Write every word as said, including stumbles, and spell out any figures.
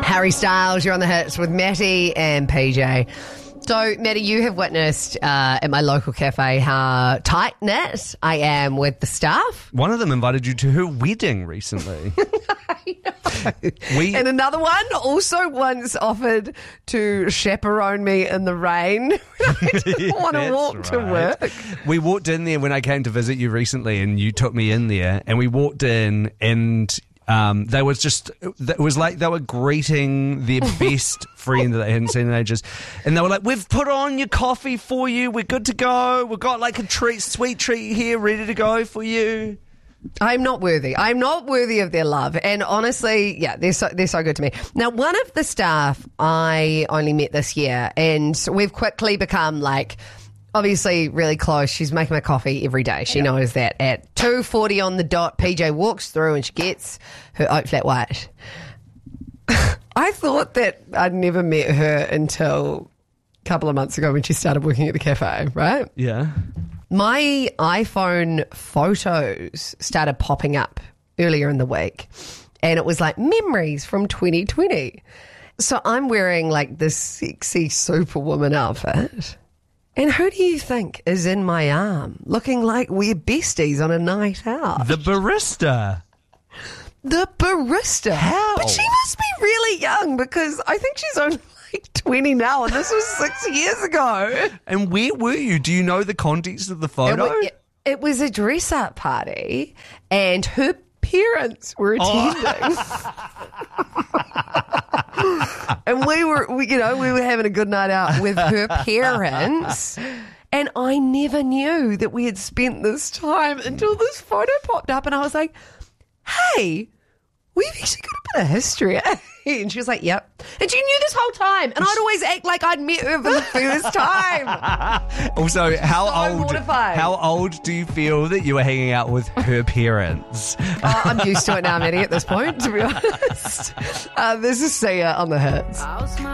Harry Styles, you're on the hits with Matty and P J. So, Matty, you have witnessed uh, at my local cafe how tight-knit I am with the staff. One of them invited you to her wedding recently. I know. We, and another one also once offered to chaperone me in the rain when I didn't want to That's walk right. to work. We walked in there when I came to visit you recently, and you took me in there, and we walked in, and um, they was just, it was like they were greeting their best friend that they hadn't seen in ages, and they were like, "We've put on your coffee for you. We're good to go. We've got like a treat, sweet treat here, ready to go for you." I'm not worthy. I'm not worthy of their love. And honestly, yeah, they're so, they're so good to me. Now, one of the staff I only met this year, and we've quickly become like, obviously really close. She's making my coffee every day. She yeah. knows that at two forty on the dot, P J walks through and she gets her oat flat white. I thought that I'd never met her until a couple of months ago when she started working at the cafe, right? Yeah. My iPhone photos started popping up earlier in the week, and it was like memories from twenty twenty. So I'm wearing like this sexy superwoman outfit. And who do you think is in my arm, looking like we're besties on a night out? The barista. The barista. How? But she must be really young, because I think she's only like twenty now, and this was six years ago. And where were you? Do you know the context of the photo? It, it, it was a dress-up party, and her parents were attending. Oh. And we were, we, you know, we were having a good night out with her parents. And I never knew that we had spent this time until this photo popped up, and I was like, hey, we've actually got a bit of history. And she was like, yep. And she knew this whole time. And I'd always act like I'd met her for the first time. Also, how So old mortified. How old do you feel that you were hanging out with her parents? Oh, I'm used to it now, Maddie, at this point, to be honest. Uh, this is Sia on the hits.